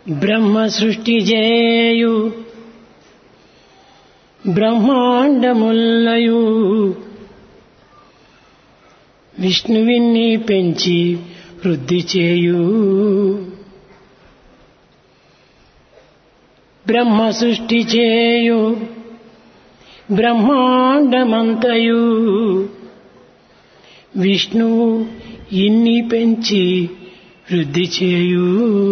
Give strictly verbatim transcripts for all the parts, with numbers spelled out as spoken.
బ్రహ్మ సృష్టి చేయు బ్రహ్మాండముల్లయు విష్ణువిని పెంచి వృద్ధి చేయు. బ్రహ్మ సృష్టి చేయు బ్రహ్మాండమంతయు విష్ణువు ఇన్ని పెంచి వృద్ధి చేయు.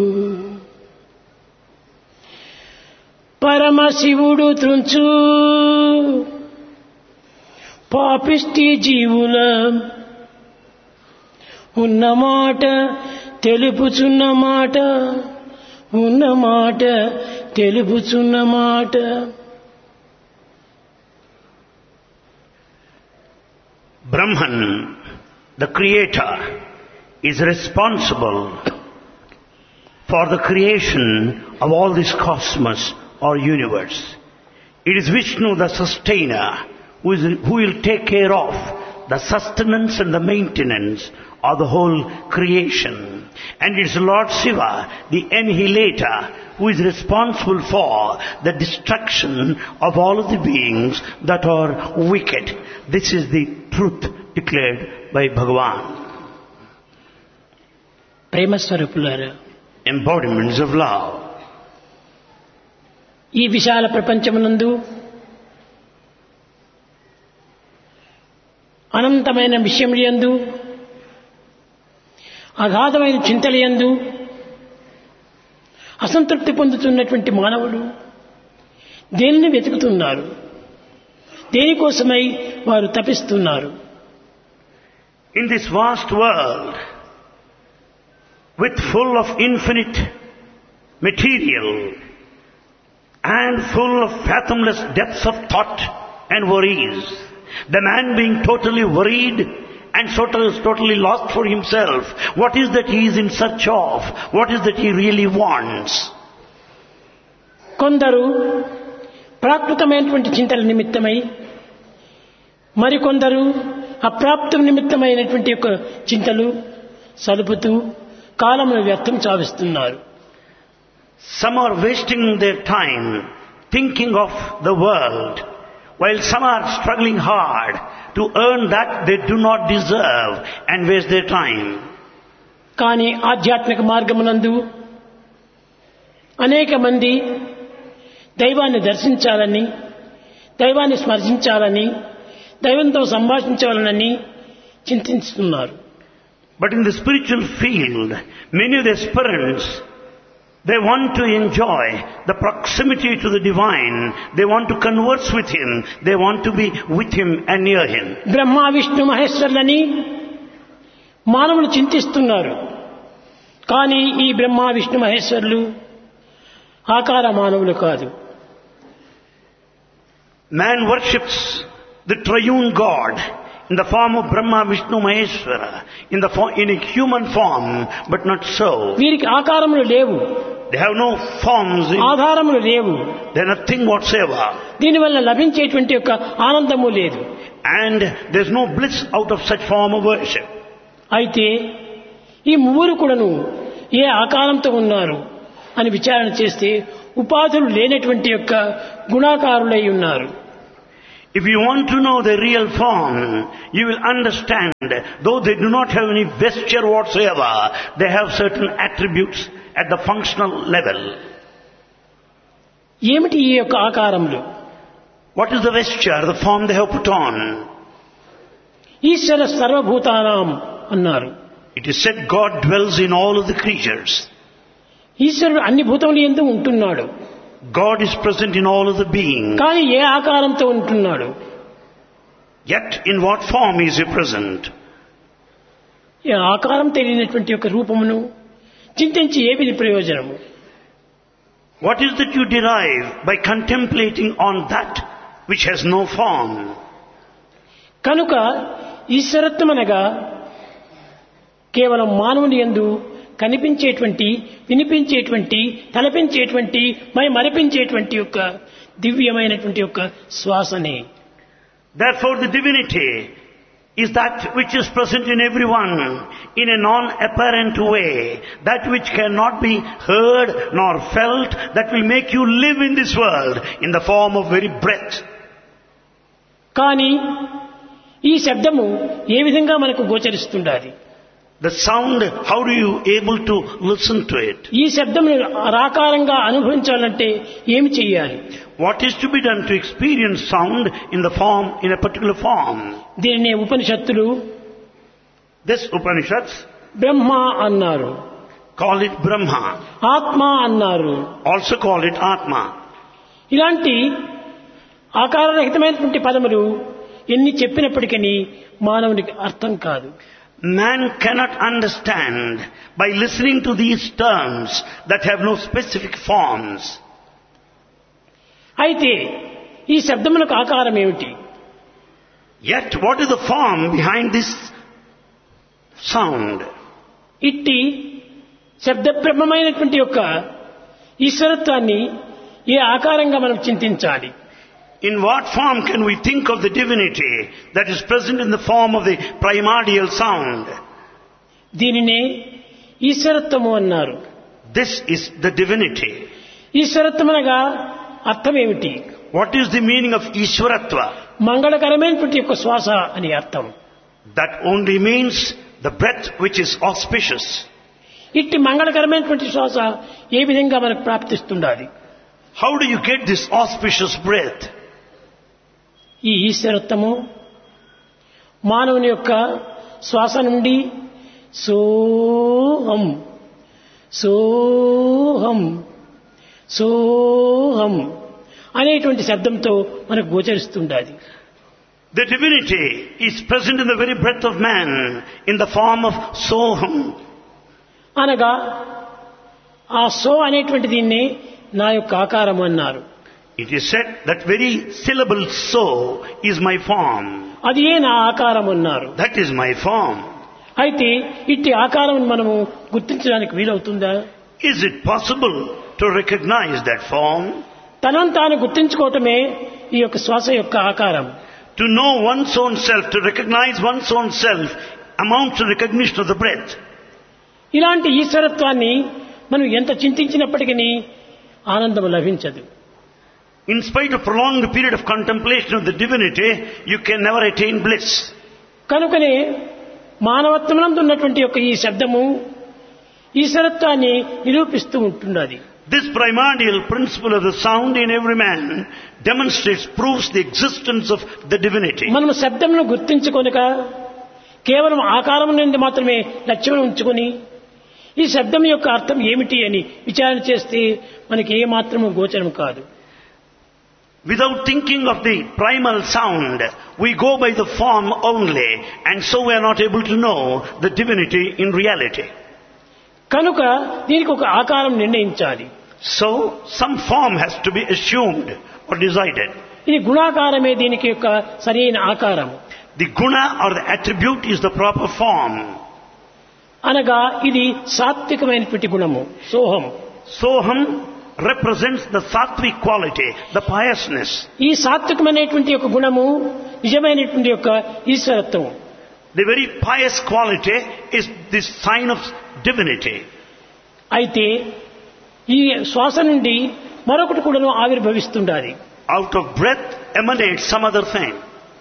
పరమశివుడు త్రుంచు పాపిష్టి జీవుల ఉన్నమాట తెలుపుచున్నమాట ఉన్నమాట తెలుపుచున్నమాట. Brahman, the creator, is responsible for the creation of all this cosmos or universe. It is Vishnu, the sustainer, who, is, who will take care of the sustenance and the maintenance of the whole creation. And it is Lord Shiva, the annihilator, who is responsible for the destruction of all of the beings that are wicked. This is the truth declared by Bhagavan. ప్రేమ స్వరూపులారా, Embodiments of love. ఈ విశాల ప్రపంచమునందు అనంతమైన విషయములందు అగాధమైన చింతలయందు అసంతృప్తి పొందుతున్నటువంటి మానవుడు దేనిని వెతుకుతున్నారు, దేనికోసమై వారు తపిస్తున్నారు. In this vast world, with full of infinite material and full of fathomless depths of thought and worries, the man being totally worried and totally lost for himself, what is that he is in search of? What is that he really wants? కొందరు ప్రాకృతమైనటువంటి చింతల నిమిత్తమై, మరికొందరు అప్రాప్త నిమిత్తమైనటువంటి యొక్క చింతలు సలుపుతూ కాలమును వ్యర్థం చావిస్తున్నారు. Some are wasting their time thinking of the world, while some are struggling hard to earn that they do not deserve and waste their time. కానీ ఆధ్యాత్మిక మార్గమునందు అనేక మంది దైవాన్ని దర్శించాలని, దైవాన్ని స్మరించాలని, దైవంతో సంభాషించాలని చింతిస్తున్నారు. But in the spiritual field, many of the aspirants, they want to enjoy the proximity to the divine. They want to converse with him. They want to be with him and near him. Brahma Vishnu మహేశ్వరులని మానవులు చింతిస్తున్నారు. కానీ ఈ బ్రహ్మ విష్ణు మహేశ్వరులు ఆకార మానవులు కాదు. Man worships the triune God in the form of Brahma, Vishnu, Maheshwara, in the form, in a human form, but not so. వీరికి ఆకారములు లేవు, they have no forms, in, ఆధారములు లేవు, they are nothing whatsoever, దీనివల్ల లభించేటువంటి యొక్క ఆనందము లేదు, and there is no bliss out of such form of worship. అయితే ఈ ముగ్గురు కూడాను ఏ ఆకారంతో ఉన్నారు అని విచారణ చేస్తే ఉపాధులు లేనటువంటి యొక్క గుణాకారులై ఉన్నారు. If you want to know the real form, you will understand, though they do not have any vesture whatsoever, they have certain attributes at the functional level. ఏమిటి ఈ యొక్క ఆకారములు? What is the vesture, the form they have put on? ఈశ్వర సర్వభూతానాం అన్నారు. It is said God dwells in all of the creatures. ఈశ్వరుడు అన్ని భూతములు యందు ఉంటున్నాడు. God is present in all of the beings. కానీ ఏ ఆకారంతో ఉంటున్నాడు? Yet in what form is he present? ఈ ఆకారం తెలియనటువంటి యొక్క రూపమును చింతించి ఏమిది ప్రయోజనము? What is that you derive by contemplating on that which has no form? కనుక ఈశ్వరత్వం అనగా కేవలం మానవుని యందు కనిపించేటువంటి, వినిపించేటువంటి, తలపించేటువంటి, మై మరిపించేటువంటి యొక్క దివ్యమైనటువంటి యొక్క శ్వాసనే. Therefore the divinity is that which is present in everyone in a non-apparent way, that which cannot be heard nor felt, that will make you live in this world in the form of very breath. కానీ ఈ శబ్దము ఏ విధంగా మనకు గోచరిస్తుండాలి? The sound, how do you able to listen to it? ఈ శబ్దమును ఆకారంగా అనుభవించాలంటే ఏమి చేయాలి? What is to be done to experience sound in the form, in a particular form? దీనినే ఉపనిషత్తులు This Upanishads బ్రహ్మ అన్నారు, call it Brahma, ఆత్మ అన్నారు. also call it Atma. ఇలాంటి ఆకారరహితమైనటువంటి పదములు ఎన్ని చెప్పినప్పటికీ మానవునికి అర్థం కాదు. Man cannot understand by listening to these terms that have no specific forms. అయితే ఈ శబ్దములకు ఆకారం ఏమిటి? Yet what is the form behind this sound? ఇట్టి శబ్దబ్రహ్మమైనటువంటి యొక్క ఈశ్వరత్వాన్ని ఏ ఆకారంగా మనం చింతించాలి? In what form can we think of the divinity that is present in the form of the primordial sound? దీనినే ఈశ్వరత్వము అన్నారు. This is the divinity. ఈశ్వరత్వం అనగా అర్థం ఏమిటి? What is the meaning of Ishwaratva? మంగళకరమైనటువంటి యొక్క శ్వాస అని అర్థం. That only means the breath which is auspicious. ఇట్టి మంగళకరమైనటువంటి శ్వాస ఏ విధంగా మనకు ప్రాప్తిస్తుండాలి? How do you get this auspicious breath? ఈ ఈశ్వరత్వము మానవుని యొక్క శ్వాస నుండి సోహం సోహం సోహం అనేటువంటి శబ్దంతో మనకు గోచరిస్తుండాలి. The divinity is present in the very breath of man in the form of soham. అనగా ఆ సో అనేటువంటి దీన్ని నా యొక్క ఆకారం అన్నారు. It is said that very syllable so is my form. అది ఏ నా ఆకారం అన్నారు. That is my form. అయితే ఇట్టి ఆకారం మనము గుర్తించడానికి వీలవుతుందా? Is it possible to recognize that form? తనను తాను గుర్తించుకోవటమే ఈ యొక్క శ్వాస యొక్క ఆకారం. To know one's own self, to recognize one's own self amounts to recognition of the breath. ఇలాంటి ఈశ్వరత్వాన్ని మనం ఎంత చింతించినప్పటికీ ఆనందం లభించదు. In spite of prolonged period of contemplation of the divinity, you can never attain bliss. కనుకనే మానవత్వమునందు ఉన్నటువంటి యొక్క ఈ శబ్దము ఈశ్వరత్వాన్ని నిరూపిస్తూ ఉంటున్నది. This primordial principle of the sound in every man demonstrates, proves the existence of the divinity. మనము శబ్దమును గుర్తించుకొనక కేవలం ఆకారం నుండి మాత్రమే లక్ష్యం ఉంచుకొని ఈ శబ్దం యొక్క అర్థం ఏమిటి అని విచారణ చేస్తే మనకి ఏ మాత్రము గోచరం కాదు. Without thinking of the primal sound, we go by the form only, and so we are not able to know the divinity in reality. కనుక దీనికి ఒక ఆకారం నిర్ణయించాలి. So, some form has to be assumed or decided. ఇది గుణాకారమే దీనికి యొక్క సరైన ఆకారం. The guna or the attribute is the proper form. అనగా ఇది సాత్వికమైనటువంటి గుణము సోహం. Soham represents the sattvic quality, the piousness. ఈ సాత్వికమైనటువంటి యొక్క గుణము నిజమైనటువంటి యొక్క ఈశ్వరత్వం. The very pious quality is this sign of divinity. అయితే ఈ శ్వాస నుండి మరొకటి కూడాను ఆవిర్భవిస్తుండాలి. Out of breath emanates some other thing.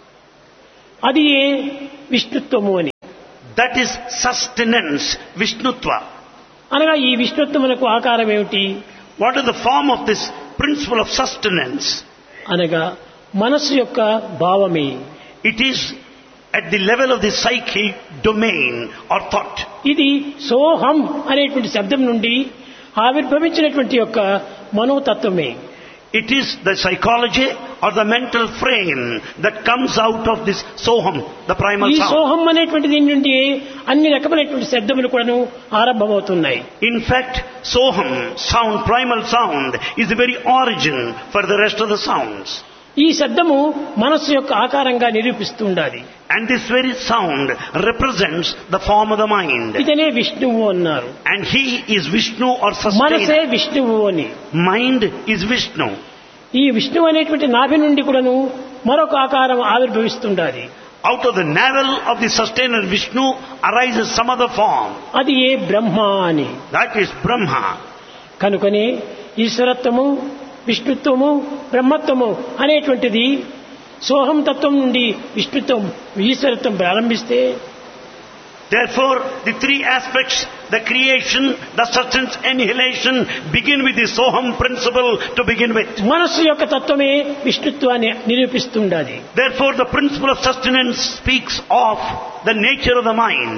అది ఏ విష్ణుత్వము అని. That is sustenance, Vishnutva. అనగా ఈ విష్ణుత్వమునకు ఆకారం ఏమిటి? What is the form of this principle of sustenance? అనగా మనస్సు యొక్క భావమే. It is at the level of the psychic domain or thought. ఇది సోహం అనేటువంటి శబ్దం నుండి ఆవిర్భవించినటువంటి యొక్క మనోతత్వమే. It is the psychology or the mental frame that comes out of this soham, the primal ఈ sound. సోహం అనేటువంటి దీని నుండి అన్ని రకమైనటువంటి శబ్దములు కూడాను ఆరంభమవుతున్నాయి. In fact, soham, sound, primal sound, is the very origin for the rest of the sounds. ఈ శబ్దము మనస్సు యొక్క ఆకారంగా నిరూపిస్తూ ఉండాలి. And this very sound represents the form of the mind. ఇతనే విష్ణువు అన్నారు. And he is Vishnu or మనసే sustainer. విష్ణువు అని. Mind is Vishnu. ఈ విష్ణువు అనేటువంటి నాభి నుండి కూడాను మరొక ఆకారం ఆవిర్భవిస్తుండాలి. Out of the navel of the sustainer Vishnu arises some other form. అది ఏ బ్రహ్మ అని. That is Brahma. కనుకనే ఈశ్వరత్వము, విష్ణుత్వము, బ్రహ్మత్వము అనేటువంటిది సోహం తత్వం నుండి విష్ణుత్వం, ఈశ్వరత్వం ప్రారంభిస్తే, Therefore, the three aspects, the creation, the sustenance, annihilation, begin with the Soham principle to begin with. మనస్సు యొక్క తత్వమే విష్ణుత్వాన్ని నిరూపిస్తుండాలి. Therefore, the principle of sustenance speaks of the nature of the mind.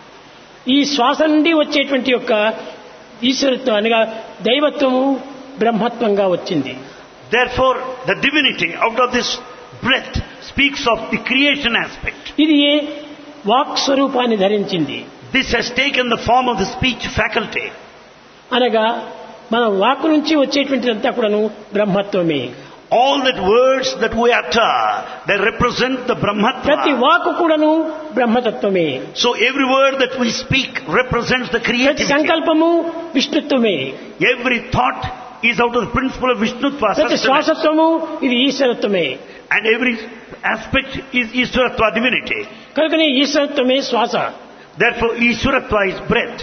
ఈ శ్వాస నుండి వచ్చేటువంటి యొక్క ఈశ్వరత్వం అనగా దైవత్వము బ్రహ్మత్వంగా వచ్చింది. Therefore, the divinity out of this breath speaks of the creation aspect. ఇది ఏ వాక్ స్వరూపాన్ని ధరించింది. This has taken the form of the speech faculty. అనగా మన వాక్ నుంచి వచ్చేటువంటిదంతా కూడాను బ్రహ్మత్వమే. All that words that we utter, they represent the ప్రతి Brahmatva. Walk కూడాను బ్రహ్మతత్వమే. So every word that we speak represents the ప్రతి creativity. సంకల్పము విష్ణుత్వమే. Every thought is out of the principle of Vishnutva. ప్రతి sustenance. శ్వాసత్వము ఇది ఈశ్వరత్వమే. And every aspect is Ishwaratva divinity. కనుకనే ఈశ్వరత్వమే శ్వాస. Therefore, Ishwaratva is breath.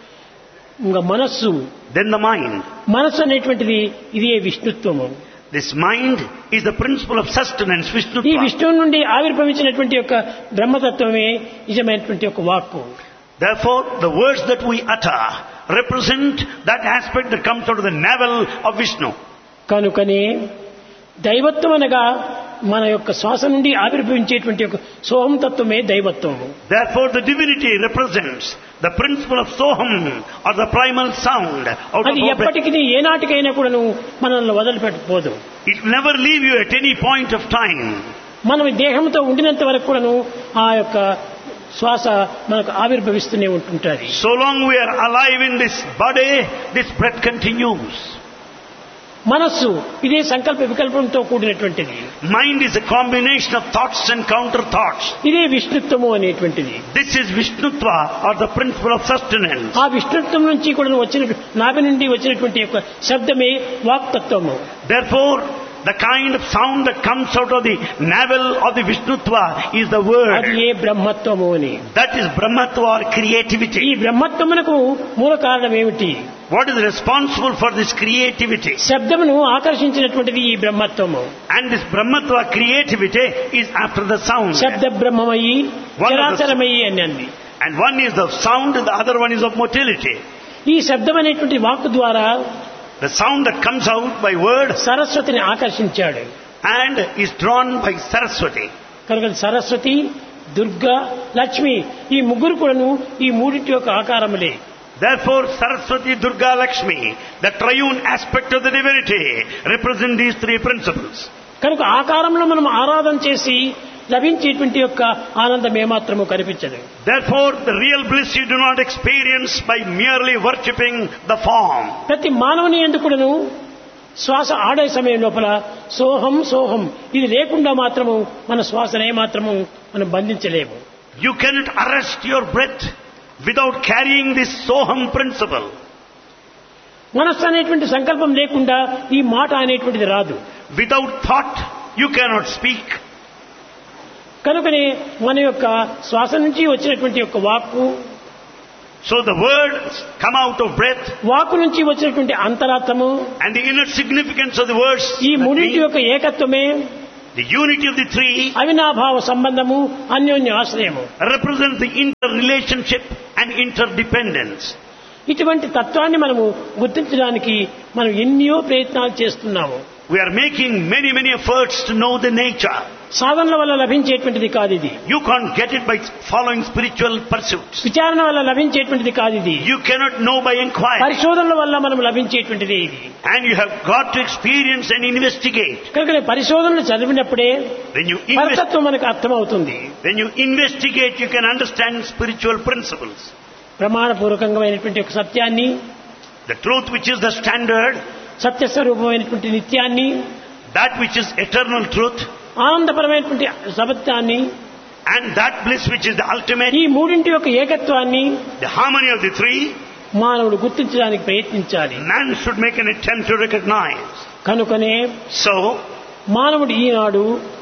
ఇంకా మనస్సు, Then the mind. మనస్సు అనేటువంటిది ఇది ఏ విష్ణుత్వము. This mind is the principle of sustenance, ఈ Vishnutva. విష్ణువు నుండి ఆవిర్భవించినటువంటి యొక్క బ్రహ్మతత్వమే నిజమైనటువంటి యొక్క వాక్కు. Therefore, the words that we utter represent that aspect that comes out of the navel of Vishnu. కనుకనే దైవత్వం అనగా మన యొక్క శ్వాస నుండి ఆవిర్భవించేటువంటి యొక్క సోహం తత్వమే దైవత్వము. Therefore, the divinity represents the principle of Soham or the primal sound out of అది our breath. ఎప్పటికీ ఏనాటికైనా కూడాను మనల్ని వదిలిపెట్టకపోదు. It will never leave you at any point of time. మనం ఈ దేహంతో ఉండినంత వరకు కూడాను ఆ యొక్క శ్వాస మనకు ఆవిర్భవిస్తూనే ఉంటుంటుంది. So long we are alive in this body, this breath continues. మనస్సు ఇదే సంకల్ప వికల్పంతో కూడినటువంటిది. Mind is a combination of thoughts and counter thoughts. ఇదే విష్ణుత్వము అనేటువంటిది. This is Vishnutva or the principle of sustenance. ఆ విష్ణుత్వం నుంచి కూడా వచ్చిన నాభి నుండి వచ్చినటువంటి యొక్క శబ్దమే వాక్తత్వము. Therefore, the kind of sound that comes out of the navel of the Vishnutva is the అది word. ఏ బ్రహ్మత్వము అని. That is Brahmatva or ఈ creativity. బ్రహ్మత్వమునకు మూల కారణం ఏమిటి? What is responsible for this creativity? శబ్దమును ఆకర్షించినటువంటిది ఈ బ్రహ్మత్వము. And this Brahmatva creativity is after the sound. శబ్ద బ్రహ్మమయి One of the- చరాచరమయి అని అంది. And one is the sound and the other one is of motility. ఈ శబ్దం అనేటువంటి వాక్కు ద్వారా The sound that comes out by word సరస్వతిని ఆకర్షించాడు. and is drawn by Saraswati. కనుక సరస్వతి, దుర్గా, లక్ష్మి ఈ ముగ్గురు కూడాను ఈ మూడింటి యొక్క ఆకారములే. Therefore, Saraswati, Durga, Lakshmi, the triune aspect of the divinity, represent these three principles. కనుక ఆకారంలో మనం ఆరాధన చేసి లభించేటువంటి యొక్క ఆనందం ఏమాత్రము కనిపించదు. Therefore, the real bliss you do not experience by merely worshipping the form. ప్రతి మానవుని ఎందుకును శ్వాస ఆడే సమయం లోపల సోహం సోహం ఇది లేకుండా మాత్రము మన శ్వాసనే మాత్రము మనం బంధించలేము. You cannot arrest your breath without carrying this Soham principle. మనస్సు అనేటువంటి సంకల్పం లేకుండా ఈ మాట అనేటువంటిది రాదు. Without thought, you cannot speak. కనుకనే మన యొక్క శ్వాస నుంచి వచ్చినటువంటి యొక్క వాక్కు, So the words come out of breath, వాక్కు నుంచి వచ్చినటువంటి అంతరార్థము, and the inner significance of the words, ఈ that మూడింటి mean యొక్క ఏకత్వమే the unity of the three, అవినాభావ సంబంధము, అన్యోన్య ఆశ్రయము. represents the interrelationship and interdependence. ఇటువంటి తత్వాన్ని మనము గుర్తించడానికి మనం ఎన్నో ప్రయత్నాలు చేస్తున్నాము. We are making many, many efforts to know the nature. సాధనల వల్ల లభించేటువంటిది కాదు ఇది. You can't get it by following spiritual pursuits. విచారణ వల్ల లభించేటువంటిది కాదు ఇది. You cannot know by inquiry. పరిశోధనల వల్ల మనం లభించేటువంటిది ఇది. And you have got to experience and investigate. కనుక పరిశోధనలు చదివినప్పుడే When you, invest, పరతత్వం మనకు అర్థమవుతుంది. when you investigate, you can understand spiritual principles. ప్రమాణపూర్వకమైనటువంటి ఒక సత్యాన్ని, The truth which is the standard, సత్యస్వరూపమైనటువంటి నిత్యాన్ని, that which is eternal truth, ఆనందపరమైనటువంటి సత్యాన్ని, and that bliss which is the ultimate, ఈ మూడింటి యొక్క ఏకత్వాన్ని the harmony of the three, మానవుడు గుర్తించడానికి ప్రయత్నించాలి. man should make an attempt to recognize. కనుకనే So, మానవుడు ఈనాడు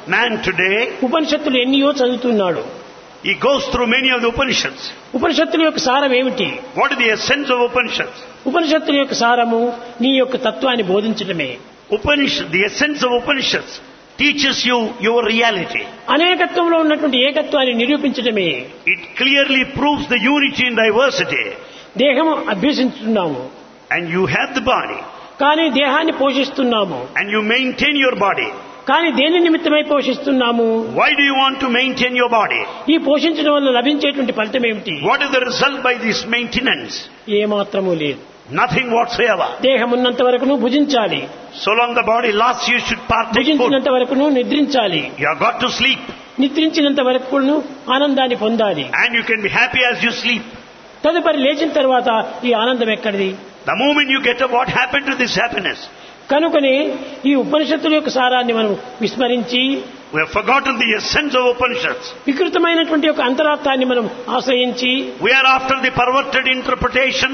Man today, ఉపనిషత్తులు ఎన్నియో చదువుతున్నాడు. he goes through many of the Upanishads. ఉపనిషత్తుల యొక్క సారం ఏమిటి? What is the essence of Upanishads? ఉపనిషత్తుల యొక్క సారము నీ యొక్క తత్వాన్ని బోధించడమే. Upanishad, the essence of Upanishads teaches you your reality. అనేకత్వంలో ఉన్నటువంటి ఏకత్వాన్ని నిరూపించడమే. It clearly proves the unity in diversity. దేహం అభ్యసించుతున్నాము, And you have the body, కానీ దేహాన్ని పోషిస్తున్నాము. and you maintain your body. కానీ దేని నిమిత్తమై పోషిస్తున్నాము? Why do you want to maintain your body? ఈ పోషించడం వల్ల లభించేటువంటి ఫలితం ఏమిటి? What is the result by this maintenance? ఏమాత్రము లేదు. Nothing whatsoever. దేహం ఉన్నంత వరకును భుజించాలి, So long the body lasts, you should partake food. భుజించినంత వరకును నిద్రించాలి, You have got to sleep, నిద్రించినంత వరకును ఆనందాన్ని పొందాలి. and you can be happy as you sleep. తదుపరి లేచిన తర్వాత ఈ ఆనందం ఎక్కడిది? The moment you get up, what happened to this happiness? కనుకనే ఈ ఉపనిషత్తుల యొక్క సారాన్ని మనం విస్మరించి We have forgotten the essence of Upanishads. వికృతమైనటువంటి యొక్క అంతరార్థాన్ని మనం ఆశ్రయించి We are after the perverted interpretation.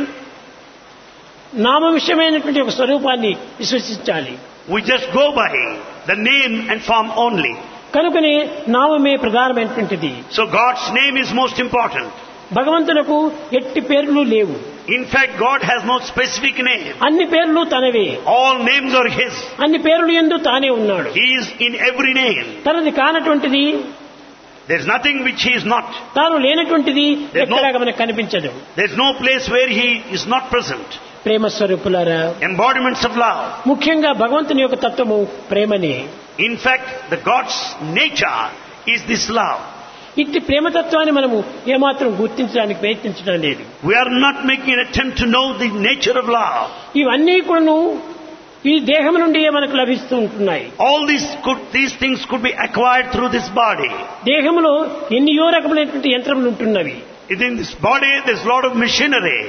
నామ విషయమైనటువంటి ఒక స్వరూపాన్ని విశ్వసించాలి. We just go by the name and form only. కనుకనే నామమే ప్రధానమైనటువంటిది. So God's name is most important. భగవంతునకు ఎట్టి పేర్లు లేవు. In fact, God has no specific name. అన్ని పేర్లు తనవే. All names are His. అన్ని పేర్లు యందు తానే ఉన్నాడు. He is in every name. తనది కానటువంటిది, There is nothing which He is not. తాను లేనటువంటిది There's no- ఎక్కడా మనకు కనిపించదు. There is no place where He is not present. ప్రేమ స్వరూపులారా, Embodiments of love. ముఖ్యంగా భగవంతుని యొక్క తత్వము ప్రేమనే. In fact, the God's nature is this love. ఇట్టి ప్రేమతత్వాన్ని మనము ఏమాత్రం గుర్తించడానికి ప్రయత్నించడం లేదు. We are not making an attempt to know the nature of love. ఇవన్నీ కూడాను ఈ దేహం నుండి మనకు లభిస్తూ ఉంటున్నాయి. All these could, these things could be acquired through this body. దేహంలో ఎన్నో రకములైనటువంటి యంత్రములు ఉంటున్నవి. Within this body, there's a lot of machinery.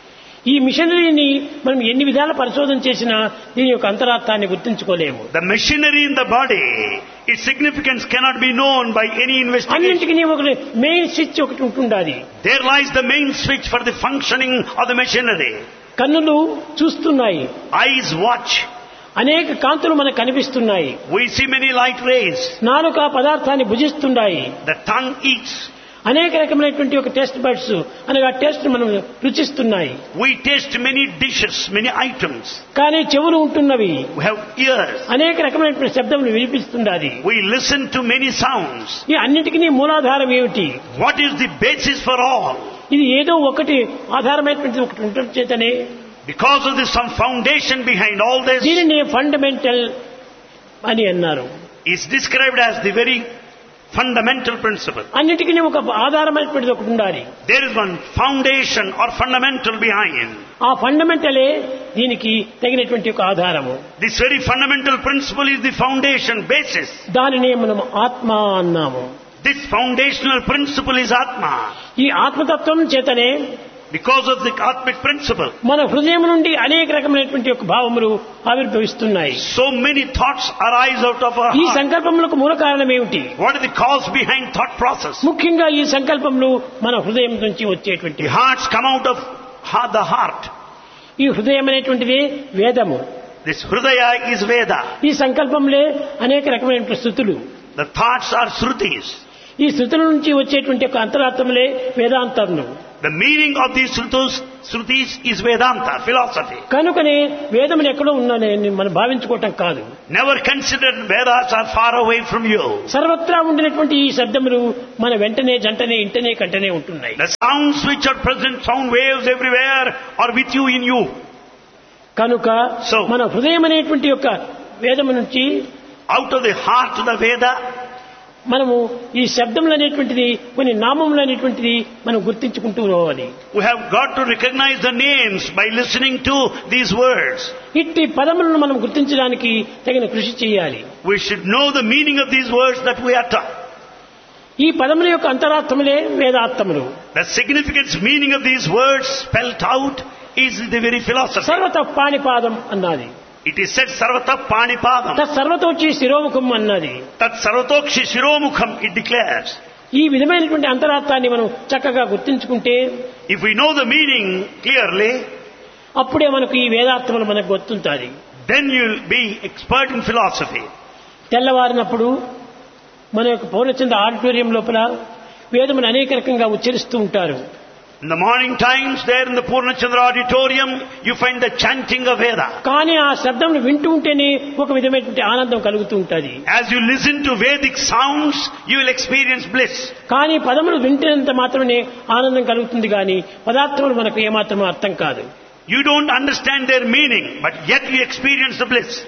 ఈ మిషనరీని మనం ఎన్ని విధాల పరిశోధన చేసినా దీని యొక్క అంతరార్థాన్ని గుర్తించుకోలేము. The machinery in the body, its significance cannot be known by any investigation. అన్నింటికి ఒక మెయిన్ స్విచ్ ఒకటి ఉంటుండాలి. There lies the main switch for the functioning of the machinery. కన్నులు చూస్తున్నాయి, Eyes watch. అనేక కాంతులు మనకు కనిపిస్తున్నాయి. We see many light rays. నాలుక పదార్థాన్ని భుజిస్తున్నాయి. The tongue eats. అనేక రకమైనటువంటి ఒక టెస్ట్ బడ్స్ అనగా టెస్ట్ మనం రుచిస్తున్నాయి. We taste many dishes, many items. కానీ చెవులు ఉంటున్నవి, We have ears. అనేక రకమైనటువంటి శబ్దములు వినిపిస్తున్నది. We listen to many sounds. ఈ అన్నిటికీ మూలాధారం ఏమిటి? What is the basis for all? ఇది ఏదో ఒకటి ఆధారమైనటువంటి ఒకటి ఉండటం చేతనే Because of this, some foundation behind all this దీనిని ఫండమెంటల్ అని అన్నారు. is described as the very fundamental principle. అన్నిటికీ ఒక ఆధారమైనటువంటిది ఒకటి ఉండాలి. There is one foundation or fundamental behind. ఆ ఫండమెంటలే దీనికి తగినటువంటి ఒక ఆధారము. This very fundamental principle is the foundation, basis. దానినే మనం ఆత్మ అన్నాము. This foundational principle is Atma. ఈ ఆత్మతత్వం చేతనే Because of the Atmic principle, మన హృదయం నుండి అనేక రకమైనటువంటి ఒక భావములు ఆవిర్భవిస్తున్నాయి. so many thoughts arise out of our ఈ heart. సంకల్పములకు మూల కారణం ఏమిటి? What is the cause behind thought process? ముఖ్యంగా ఈ సంకల్పములు మన హృదయం నుంచి వచ్చేటువంటి The hearts come out of ha- the heart. ఈ హృదయం అనేటువంటిది వేదము. This Hridaya is Veda. ఈ సంకల్పంలే అనేక రకమైనటువంటి స్థుతులు. The thoughts are Shrutis. ఈ స్థుతుల నుంచి వచ్చేటువంటి ఒక అంతరార్థములే వేదాంతములు. The meaning of these Shrutus, Shrutis is Vedanta, philosophy. కనుకనే వేదములు ఎక్కడో ఉన్నాయని మనం భావించుకోవటం కాదు. Never consider Vedas are far away from you. సర్వత్రా ఉండినటువంటి ఈ శబ్దములు మన వెంటనే జంటనే ఇంటనే కంటనే ఉంటున్నాయి. The sounds which are present, sound waves everywhere are with you in you. కనుక So, మన హృదయం అనేటువంటి యొక్క వేదము నుంచి out of the heart of the Veda, మనము ఈ శబ్దములు అనేటువంటిది కొన్ని నామములు అనేటువంటిది మనం గుర్తించుకుంటూ పోవాలి. we have got to recognize the names by listening to these words. ఇట్టి పదములను మనం గుర్తించడానికి తగిన కృషి చేయాలి. We should know the meaning of these words that we are taught. ఈ పదముల యొక్క అంతరార్థములే వేదార్థములు. The significance, meaning of these words spelt out is the very philosophy. సర్వత పాణిపాదం అన్నది. It is said Sarvata Panipadam. తత్ సర్వతోచి శిరోముఖం అన్నది. Tat Sarvatokshi Shiromukham, it declares. ఈ విధమైనటువంటి అంతరార్థాన్ని మనం చక్కగా గుర్తించుకుంటే If we know the meaning clearly, అప్పుడే మనకు ఈ వేదార్థములు మనకు గుర్తుంటాయి. then you'll be expert in philosophy. తెల్లవారినప్పుడు మన యొక్క పౌర్ణచంద్ర ఆడిటోరియం లోపల వేదమును అనేక రకంగా ఉచ్చరిస్తూ ఉంటారు. In the morning times, there in the Purnachandra auditorium, you find the chanting of Veda. కానీ ఆ శబ్దమును వింటూ ఉంటేనే ఒక విధమైనటువంటి ఆనందం కలుగుతూ ఉంటుంది. As you listen to Vedic sounds, you will experience bliss. కానీ పదములు వింటేంత మాత్రమే ఆనందం కలుగుతుంది కానీ పదార్థములు మనకు ఏమాత్రం అర్థం కాదు. You don't understand their meaning, but yet you experience the bliss.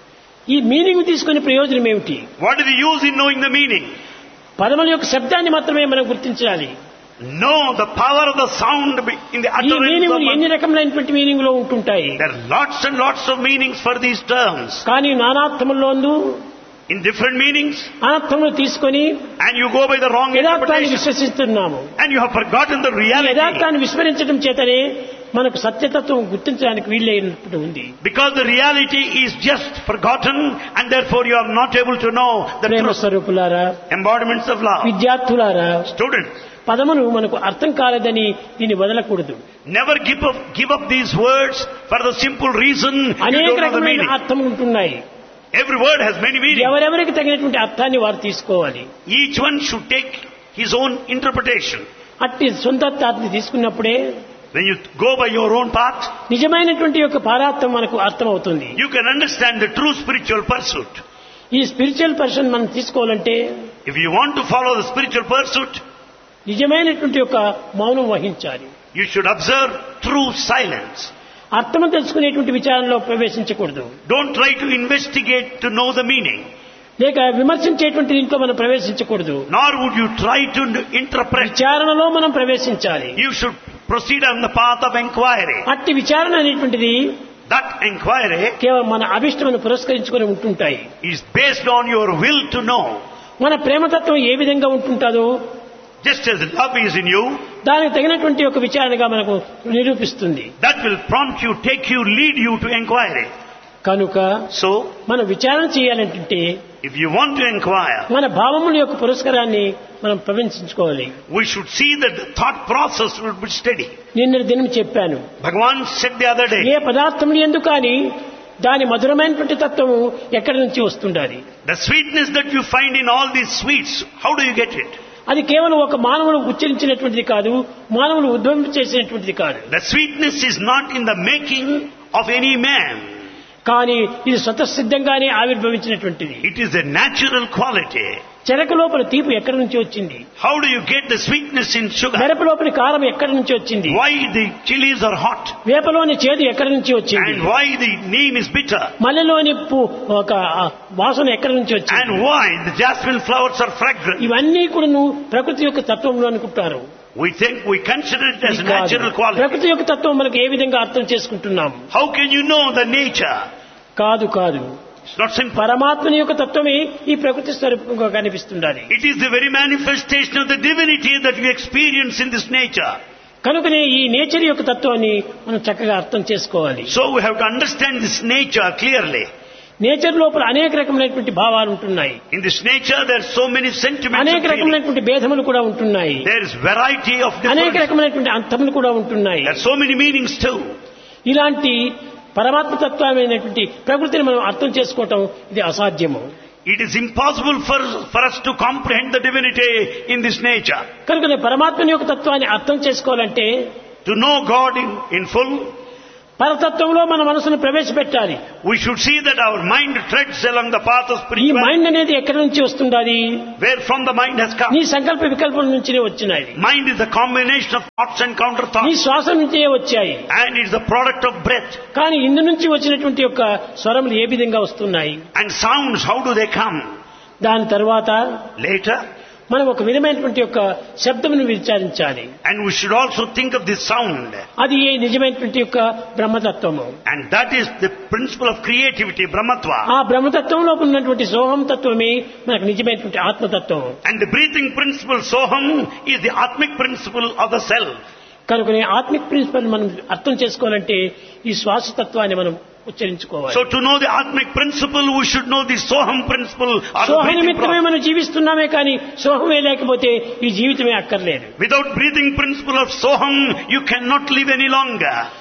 ఈ మీనింగ్ తీసుకునే ప్రయోజనం ఏమిటి? What is the use in knowing the meaning? పదముల యొక్క శబ్దాన్ని మాత్రమే మనం గుర్తించాలి. Know the power of the sound in the ఈ utterance మీనింగ్ of ఎన్ని రకములైనటువంటి మీనింగ్ లో ఉంటుంటాయి. There are lots and lots of meanings for these terms. కానీ నానార్థముల్లోనూ In different meanings, అనర్థములు తీసుకొని and you go by the wrong యథార్థాన్ని interpretation. విశ్వసిస్తున్నాము. And you have forgotten the ఈ reality. యథార్థాన్ని విస్మరించడం చేతనే మనకు సత్యతత్వం గుర్తించడానికి వీలైనప్పుడు ఉంది. Because the reality is just forgotten, and therefore you are not able to know the Prema truth. స్వరూపులారా, Embodiments of love. విద్యార్థులారా, Students, పదములు మనకు అర్థం కాలేదని దీన్ని వదలకూడదు. never give up, give up these words for the simple reason you అనేక don't know the రకమైన meaning. అర్థములు ఉంటున్నాయి. Every word has many meanings. ఎవరెవరికి తగినటువంటి అర్థాన్ని వారు తీసుకోవాలి. Each one should take his own interpretation. అట్టి సొంత అర్థాన్ని తీసుకున్నప్పుడే When you go by your own path, నిజమైనటువంటి యొక్క పారార్థం మనకు అర్థమవుతుంది. you can understand the true spiritual pursuit. ఈ స్పిరిచువల్ పర్సన్ మనం తీసుకోవాలంటే If you want to follow the spiritual pursuit, నిజమైనటువంటి యొక్క మౌనం వహించాలి. you should observe true silence. అర్థం తెలుసుకునేటువంటి విచారంలో ప్రవేశించకూడదు. Don't try to investigate to know the meaning. లేక విమర్శించేటువంటి దీంట్లో మనం ప్రవేశించకూడదు. Nor would you try to interpret. విచారణలో మనం ప్రవేశించాలి. You should proceed on the path of inquiry. అట్టి విచారణ అనేటువంటిది That inquiry కేవలం మన అభిష్టమును పురస్కరించుకొని ఉంటుంటాయి. is based on your will to know. మన ప్రేమతత్వం ఏ విధంగా ఉంటుంటాదో Just as love is in you, దానికి తగినటువంటి ఒక విచారణగా మనకు నిరూపిస్తుంది. that will prompt you, take you, lead you to inquiry. కనుక So, మనం విచారణ చేయాలంటే if you want to inquire, మన భావముల యొక్క పురస్కారాన్ని మనం ప్రవేశించుకోవాలి. we should see that the thought process will be steady. నిన్న దినం చెప్పాను, Bhagavan said the other day, ఏ పదార్థములు ఎందుకు కానీ దాని మధురమైనటువంటి తత్వము ఎక్కడి నుంచి వస్తుండాలి. the sweetness that you find in all these sweets, how do you get it? అది కేవలం ఒక మానవుడు ఉచ్చరించినటువంటిది కాదు, మానవులు ఉద్భవం చేసినటువంటిది కాదు. The sweetness is not in the making of any man. కానీ ఇది స్వతసిద్ధంగానే ఆవిర్భవించినటువంటిది. It is a natural quality. చెరకు లోపల తీపి ఎక్కడి నుంచి వచ్చింది? How do you get the sweetness in sugar? మిరప లోపల కారం ఎక్కడి నుంచి వచ్చింది? Why the chilies are hot? వేపలోని చేదు ఎక్కడి నుంచి వచ్చింది? And why the neem is bitter? మల్లెలోని పు- ఒక ఆ, వాసన ఎక్కడి నుంచి వచ్చింది? And why the jasmine flowers are fragrant? ఇవన్నీ కూడా నువ్వు ప్రకృతి యొక్క తత్వంలో అనుకుంటారు. We think, we consider it as ఇది a కాదు. natural quality. ప్రకృతి యొక్క తత్వం మనకు ఏ విధంగా అర్థం చేసుకుంటున్నాం? How can you know the nature? కాదు కాదు It's not simple. పరమాత్మని యొక్క తత్వమే ఈ ప్రకృతి స్వరూపంగా కనిపిస్తుండాలి. It is the very manifestation of the divinity that you experience in this nature. కనుకనే ఈ నేచర్ యొక్క తత్వాన్ని మనం చక్కగా అర్థం చేసుకోవాలి. So we have to understand this nature clearly. Nature లోపల అనేక రకమైనటువంటి భావాలు ఉంటున్నాయి. In this nature there are so many sentiments అనేక and feelings. రకమైనటువంటి భేదములు కూడా ఉంటున్నాయి. There is variety of అనేక different. రకమైనటువంటి అంతములు కూడా ఉంటున్నాయి. There are so many meanings too. ఇలాంటి పరమాత్మ తత్వమైనటువంటి ప్రకృతిని మనం అర్థం చేసుకోవటం ఇది అసాధ్యము. It is impossible for, for us to comprehend the divinity in this nature. కనుక పరమాత్మని యొక్క తత్వాన్ని అర్థం చేసుకోవాలంటే To know God in, in full, పరతత్వంలో మన మనసును ప్రవేశపెట్టాలి. we should see that our mind treads along the path of ఈ spirituality. మైండ్ అనేది ఎక్కడి నుంచి వస్తుండాలి? Where from the mind has come. నీ సంకల్ప వికల్పం నుంచినే వచ్చినాయి. Mind is the combination of thoughts and counter నీ thoughts. శ్వాస నుంచే వచ్చాయి. And it is the product of breath. కానీ ఇందు నుంచి వచ్చినటువంటి యొక్క స్వరములు ఏ విధంగా వస్తున్నాయి? And sounds, how do they come? దాని తర్వాత Later. మనం ఒక విధమైనటువంటి యొక్క శబ్దమును విచారించాలి. And we should also think of this sound. అది ఏ నిజమైనటువంటి యొక్క బ్రహ్మతత్వము. And that is the principle of creativity, Brahmatva. ఆ బ్రహ్మతత్వంలో ఉన్నటువంటి సోహం తత్వమే మనకు నిజమైనటువంటి ఆత్మతత్వం. And the breathing principle, Soham, is the Atmic principle of the self. కనుక ఆత్మిక్ ప్రిన్సిపల్ మనం అర్థం చేసుకోవాలంటే ఈ శ్వాసతత్వాన్ని మనం ఉచ్చరించుకోవాలి. So to know the Atmic principle, we should know the Soham principle or the Soha breathing నిమిత్తమే process. మనం జీవిస్తున్నామే కానీ సోహమే లేకపోతే ఈ జీవితమే అక్కర్లేదు. Without breathing principle of Soham, you cannot live any longer.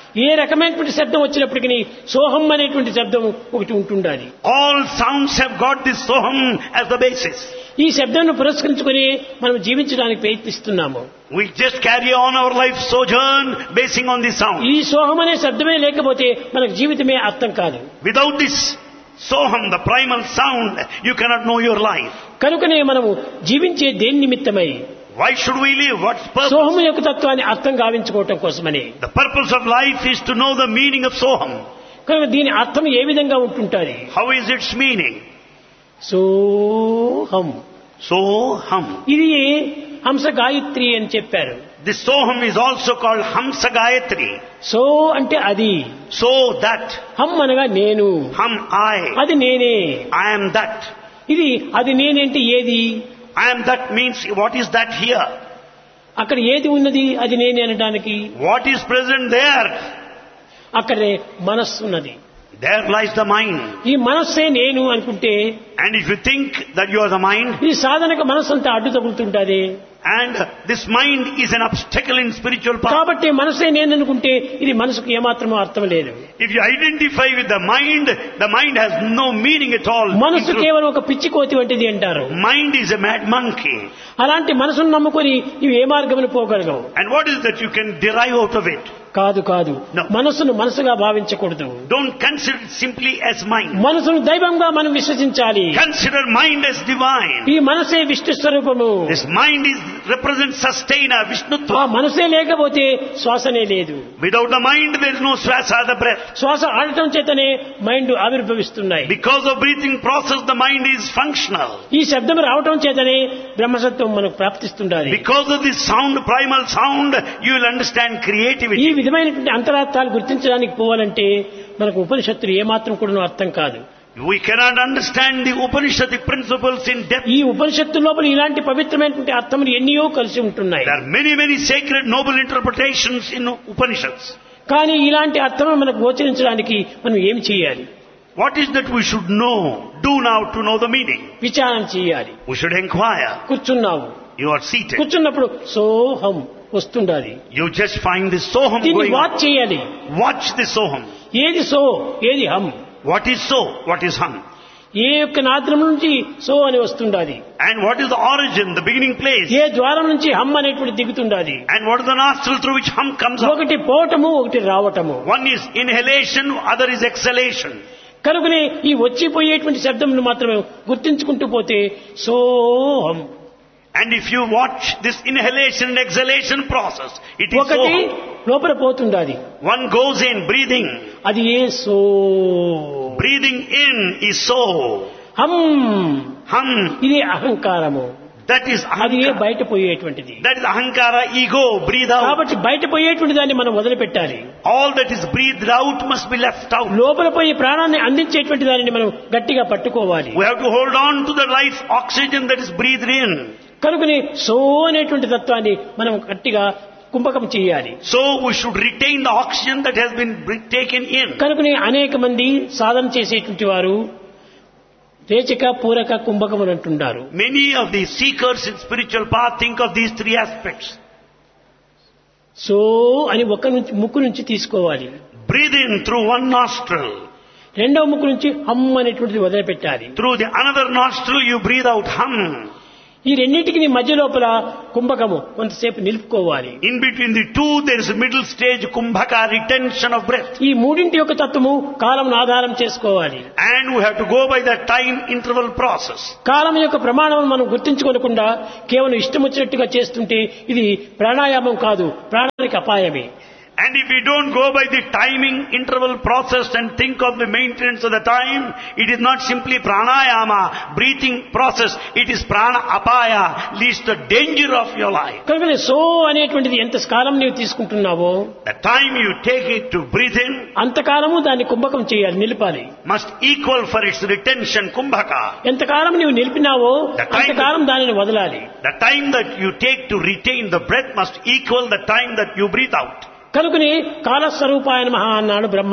ఏ రకమైనటువంటి శబ్దం వచ్చినప్పటికీ సోహం అనేటువంటి శబ్దం ఒకటి ఉంటుండాలి. All sounds have got this soham as the basis. ఈ శబ్దాన్ని పురస్కరించుకొని మనం జీవించడానికి ప్రయత్నిస్తున్నాము. We just carry on our life sojourn basing on this sound. ఈ సోహం అనే శబ్దమే లేకపోతే మనకు జీవితమే అర్థం కాదు. Without this soham, the primal sound, you cannot know your life. కనుకనే మనము జీవించే దేని నిమిత్తమై, Why should we live? What's purpose? సోహం యొక్క తత్వాన్ని అర్థం గావించుకోవటం కోసమని. The purpose of life is to know the meaning of soham. కనుక దీని అర్థం ఏ విధంగా ఉంటుంటుంది? How is its meaning? సోహం, Soham. ఇది హంస గాయత్రి అని చెప్పారు. This soham is also called Hamsa Gayatri. So అంటే అది, So that, హం అనగా నేను, hum I, అది నేనే. I am that. ఇది అది నేనేంటే ఏది? I am that means what is that here? అక్కడ ఏది ఉన్నది అది నేనే అనడానికి? What is present there? అక్కడే మనస్సు ఉన్నది. There lies the mind. ఈ మనస్సే నేను అనుకుంటే, And if you think that you are the mind, ఈ సాధనకు మనస్సు అంతా అడ్డు తగులుతుంటది. and this mind is an obstacle in spiritual path. కాబట్టి మనసే నేను అనుకుంటే ఇది మనసుకు ఏమాత్రమూ అర్థం లేదు. If you identify with the mind, the mind has no meaning at all. మనసు కేవలం ఒక పిచ్చి కోతి వంటిది అంటారు. Mind is a mad monkey. అలాంటి మనసును నమ్ముకొని ఇవి ఏ మార్గమును పోగలగవు. And what is that you can derive out of it? కాదు కాదు, No. మనసును మనసుగా భావించకూడదు. Don't consider it simply as mind. మనసును దైవంగా మనం విశ్వసించాలి. Consider mind as divine. ఈ మనసే విష్ణు స్వరూపము. This mind is represents sustainer, ఆ Vishnutva. మనసే లేకపోతే శ్వాసనే లేదు. Without the mind there is no swasa, the breath. శ్వాస ఆడటం చేతనే mind ఆవిర్భవిస్తున్నాయి. Because of breathing process the mind is functional. ఈ శబ్దం రావటం చేతనే బ్రహ్మసత్వం మనకు ప్రాప్తిస్తుండాలి. Because of this sound, primal sound, you will understand ఈ creativity. విధమైనటువంటి అంతరార్థాలు గుర్తించడానికి పోవాలంటే మనకు ఉపనిషత్తులు ఏమాత్రం కూడా అర్థం కాదు. We cannot understand the Upanishadic principles in depth. ఈ ఉపనిషత్తు లోపల ఇలాంటి పవిత్రమైనటువంటి అర్థములు ఎన్నో కలిసి ఉంటున్నాయి. There are many, many sacred, noble interpretations in Upanishads. కానీ ఇలాంటి అర్థం మనకు గోచరించడానికి మనం ఏమి చేయాలి? What is that we should know, do now to know the meaning? విచారణ చేయాలి. We should inquire. కూర్చున్నావు, You are seated. కూర్చున్నప్పుడు సోహం వస్తుండాలి. You just find this soham దీన్ని going వాచ్ on. చేయాలి. Watch this soham. ఏది సో, ఏది హం. What is so? What is hum? ఏ యొక్క నాద్రం నుంచి సో అని వస్తుండాలి. And what is the origin, the beginning place? ఏ ద్వారం నుంచి హం అనేటువంటి దిగుతుండాలి. And what is the nostril through which hum comes out? ఒకటి పోవటము, ఒకటి రావటము. One is inhalation, other is exhalation. కనుకనే ఈ వచ్చిపోయేటువంటి శబ్దమును మాత్రమే గుర్తించుకుంటూ పోతే సోహం. And if you watch this inhalation and exhalation process, it is ఒకటి soham. లోపల పోతుండాలి, One goes in, breathing. అది ఏ so. Breathing in is so. హం, Hum, ఇది అహంకారము. that is అది ఏ ahankara. బయట పోయేటువంటిది. That is ahankara, ego, breathe out. కాబట్టి బయట పోయేటువంటి దాన్ని మనం వదిలిపెట్టాలి. All that is breathed out must be left out. లోపల పోయి ప్రాణాన్ని అందించేటువంటి దానిని మనం గట్టిగా పట్టుకోవాలి. We have to hold on to the life oxygen that is breathed in. కనుకని సో అనేటువంటి తత్వాన్ని మనం గట్టిగా కుంభకం చేయాలి. So we should retain the oxygen that has been bre- taken in. కనుకని అనేక మంది సాధన చేసేటువంటి వారు రేచక, పూరక, కుంభకములు అంటున్నారు. Many of the seekers in spiritual path think of these three aspects. So అని ఒక నుంచి ముక్కు నుంచి తీసుకోవాలి. Breathe in through one nostril. రెండవ ముక్కు నుంచి హమ్ అనేటువంటిది వదిలిపెట్టాలి. Through the another nostril you breathe out hum. ఈ రెండింటికి మధ్య లోపల కుంభకము కొంతసేపు నిలుపుకోవాలి. In between the two there is a middle stage kumbhaka, retention of breath. ఈ మూడింటి యొక్క తత్వము కాలం ఆధారం చేసుకోవాలి. And we have to go by the time interval process. కాలం యొక్క ప్రమాణం మనం గుర్తించుకోకుండా కేవలం ఇష్టం వచ్చినట్టుగా చేస్తుంటే ఇది ప్రాణాయామం కాదు, ప్రాణానికి అపాయమే. And if we don't go by the timing interval process and think of the maintenance of the time, it is not simply pranayama, breathing process, it is prana apaya, leads to danger of your life. కనుక so అనేటువంటిది ఎంత కాలం నీవు తీసుకుంటున్నావో The time you take it to breathe in అంతకాలము దాన్ని కుంభకం చేయాలి, నిలిపాలి. must equal for its retention kumbhaka. ఎంతకాలం నీవు నిలిపినావో The time- అంతకాలం దానిని వదలాలి. The time that you take to retain the breath must equal the time that you breathe out. కనుకని కాలస్వరూపాయ నమః అన్నాడు బ్రహ్మను.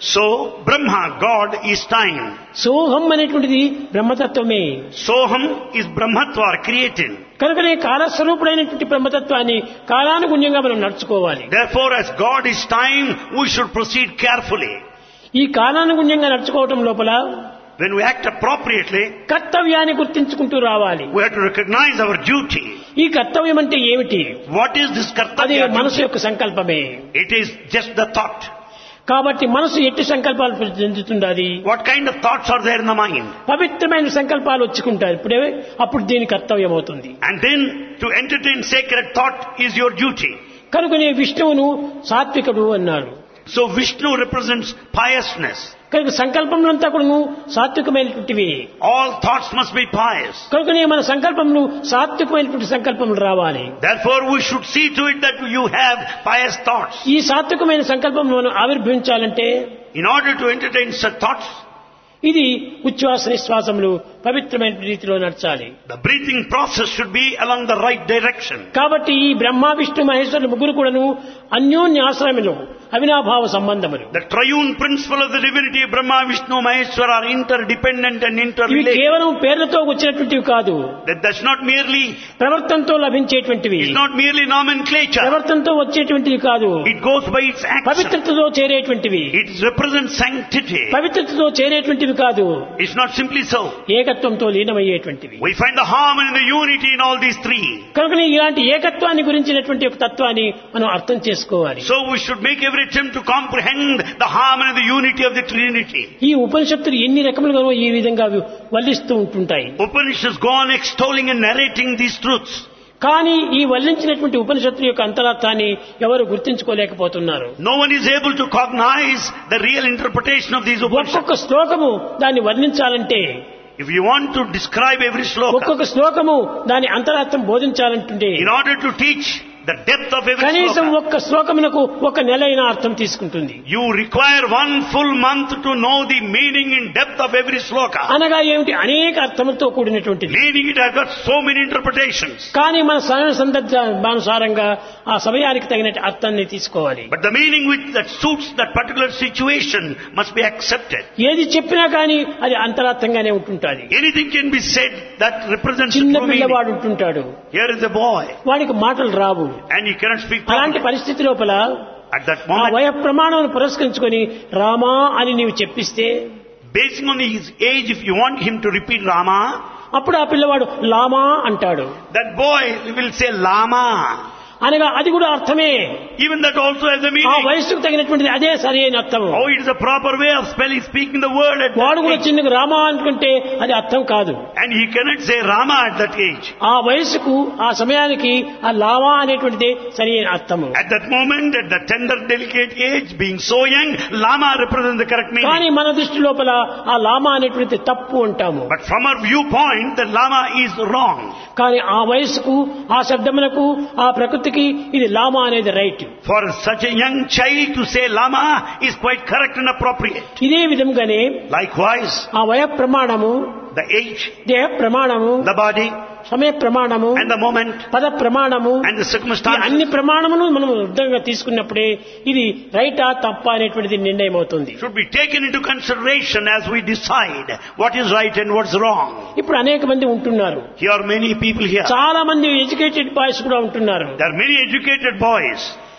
So, Brahma, God, is time. సోహం అనేటువంటిది బ్రహ్మతత్వమే. Soham is Brahmatva, creating. కనుకనే కాలస్వరూపుడైనటువంటి బ్రహ్మతత్వాన్ని కాలానుగుణ్యంగా మనం నడుచుకోవాలి. Therefore, as God is time, we should proceed carefully. ఈ కాలానుగుణ్యంగా నడుచుకోవటం లోపల When we act appropriately, కర్తవ్యాన్ని గుర్తించుకుంటూ రావాలి. we have to recognize our duty. ఈ కర్తవ్యం అంటే ఏమిటి? What is this అది kartavya మనసు duty? యొక్క సంకల్పమే. It is just the thought. కాబట్టి మనసు ఎట్టి సంకల్పాలు చెందుతుంది? What kind of thoughts are there in the mind? పవిత్రమైన సంకల్పాలు వచ్చుకుంటాయి. ఇప్పుడే అప్పుడు దీని కర్తవ్యం అవుతుంది. And then to entertain sacred thought is your duty. కనుకనే విష్ణువును సాత్వికుడు అన్నారు. So Vishnu represents piousness. కనుక సంకల్పములంతా కూడా సాత్వికమైనటువంటివి. All thoughts must be pious. కనుకనే మన సంకల్పములు సాత్వికమైనటువంటి సంకల్పములు రావాలి. Therefore we should see to it that you have pious thoughts. ఈ సాత్వికమైన సంకల్పం మనం ఆవిర్భవించాలంటే In order to entertain such thoughts, ఇది ఉచ్ఛ్వాస నిశ్వాసములు పవిత్రమైన రీతిలో నడచాలి. the breathing process should be along the right direction. కాబట్టి ఈ బ్రహ్మ విష్ణు మహేశ్వరులు ముగ్గురు కూడాను అన్యోన్యాశ్రయములు, అవినాభావ సంబంధములు. The triune principle of the divinity of Brahma, Vishnu, Maheshwara are interdependent and ఇవి interrelated. కేవలం పేర్లతో వచ్చినటువంటివి కాదు. That that's not merely, ప్రవర్తనతో లభించేటువంటివి. it's not merely nomenclature. ప్రవర్తనతో వచ్చేటువంటివి కాదు. It goes by its action. పవిత్రతతో చేరేటువంటివి. It represents sanctity. పవిత్రతతో చేరేటువంటివి కాదు. It's not simply so. ఏకత్వంతో లీనమయ్యేటువంటివి. We find the harmony and the unity in all these three. కనుక ఇలాంటి ఏకత్వాన్ని గురించినటువంటి ఒక తత్వాన్ని మనం అర్థం చేసుకోవాలి. So we should make every attempt to comprehend the harmony and the unity of the Trinity. ఈ ఉపనిషత్తులు ఎన్ని రకములుగా ఈ విధంగా వల్లిస్తూ ఉంటుంటాయి. Upanishads go on extolling and narrating these truths. కానీ ఈ వల్లించినటువంటి ఉపనిషత్తుల యొక్క అంతరార్థాన్ని ఎవరు గుర్తించుకోలేకపోతున్నారు. No one is able to cognize the real interpretation of these Upanishads. ఒక్కొక్క శ్లోకము దాన్ని వర్ణించాలంటే, If you want to describe every sloka, ఒక్కొక్క శ్లోకము దాని అంతరార్థం బోధించాలంటుంటే, in order to teach the depth of every కనీసం sloka, ఒక్క శ్లోకమునకు ఒక నెల అయినా అర్థం తీసుకుంటుంది. you require one full month to know the meaning and depth of every sloka. అనగా ఏమిటి? అనేక అర్థములతో కూడినటువంటిది. Meaning it has got so many interpretations. కానీ మన సమయ సందర్భానుసారంగా ఆ సమయానికి తగిన అర్థాన్ని తీసుకోవాలి. But the meaning which that suits that particular situation must be accepted. ఏది చెప్పినా కానీ అది అంతరార్థంగానే ఉంటుంటాది. Anything can be said that represents the చిన్న true meaning. పిల్లవాడు ఉంటుంటాడు, Here is a boy వాడికి మాటలు రావు. and he cannot speak అలాంటి properly. పరిస్థితి లోపల At that ఆ moment, వయ ప్రమాణాలను పురస్కరించుకొని రామా అని నీవు చెప్పిస్తే, basing on his age, if you want him to repeat Rama, అప్పుడు ఆ పిల్లవాడు లామా అంటాడు. that boy will say Lama. అనగా అది కూడా అర్థమే. Even that also has a ఆ meaning. వయస్సుకు తగినటువంటిది అదే సరి అయిన అర్థం. Oh, it is a proper way of spelling, speaking the word at వాడు that కూడా age. చిన్నగా రామా అనుకుంటే అది అర్థం కాదు. And he cannot say Rama at that age. ఆ వయస్సుకు ఆ సమయానికి ఆ లావా అనేటువంటిది సరి అయిన అర్థము. At that moment, at that tender, delicate age, being so young, Lama represents the correct కానీ meaning. మన దృష్టి లోపల ఆ లామా అనేటువంటిది తప్పు అంటాము. But from our viewpoint, the Lama is wrong. కానీ ఆ వయస్సుకు ఆ శబ్దమునకు ఆ ప్రకృతికి ఇది లామా అనేది right. For such a young child to say Lama is quite correct and appropriate. ఇదే విధంగానే Likewise, ఆ వయ ప్రమాణము, the age, దేహ ప్రమాణము, the body, సమయ ప్రమాణము, and the moment, పద ప్రమాణము, and the ఈ circumstances అన్ని ప్రమాణములు మనం వృద్ధంగా తీసుకున్నప్పుడే ఇది రైటా తప్ప అనేటువంటిది నిర్ణయం అవుతుంది. should be taken into consideration as we decide what is right and what's wrong. ఇప్పుడు అనేక మంది ఉంటున్నారు. Here are many people here. చాలా మంది ఎడ్యుకేటెడ్ బాయ్స్ కూడా ఉంటున్నారు. There are many educated boys.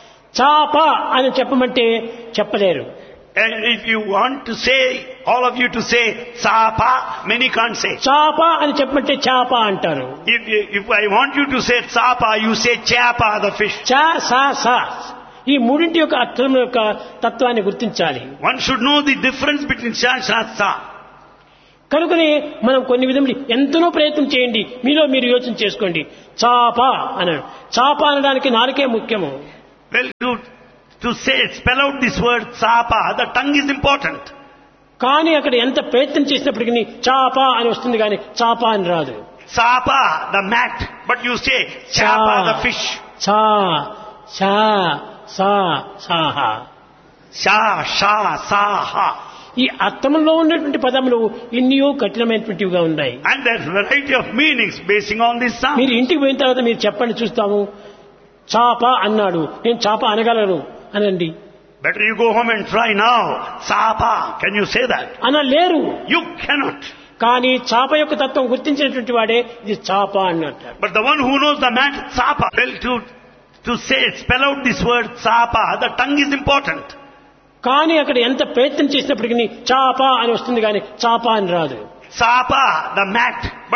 చాప అని చెప్పమంటే చెప్పలేరు. And if you want to say, all of you to say Sapa, many can't say. చాప అని చెప్పమంటే చాప అంటారు. If, if I want you to say Sapa, you say Chapa, the fish. చా సా సా ఈ మూడింటి యొక్క అర్థం యొక్క తత్వాన్ని గుర్తించాలి. One should know the difference between Cha, Sa, Sa. కనుకనే మనం కొన్ని విధములు ఎంతనో ప్రయత్నం చేయండి, మీలో మీరు యోచన చేసుకోండి. చాప అన్నాడు. చాప అనడానికి నాలుకే ముఖ్యము. Well, to, to say, spell out this word Sapa, the tongue is important. కానీ అక్కడ ఎంత ప్రయత్నం చేసినప్పటికీ చాప అని వస్తుంది కానీ చాప అని రాదు. Sapa, the mat, but you say Chapa, the fish. చా షా సా సాహ. Sha, Sha, Sa, Ha. ఈ అర్థంలో ఉన్నటువంటి పదములు ఎన్నో కఠినమైనటువంటివిగా ఉన్నాయి. And there's variety of meanings basing on this sound. మీరు ఇంటికి పోయిన తర్వాత మీరు చెప్పండి చూస్తాము. చాప అన్నాడు, నేను చాప అనగలను అనండి. Better you go home and try now. Sapa. Can you say that? అనలేరు. You cannot. కానీ చాప యొక్క తత్వం గుర్తించినటువంటి వాడే ఇది చాప అన్నట్టు. But the one who knows the mat, Sapa. Well, to, to say, spell out this word, Sapa, the tongue is important. కానీ అక్కడ ఎంత ప్రయత్నం చేసినప్పటికీ చాప అని వస్తుంది కానీ చాప అని రాదు. Sapa, the mat.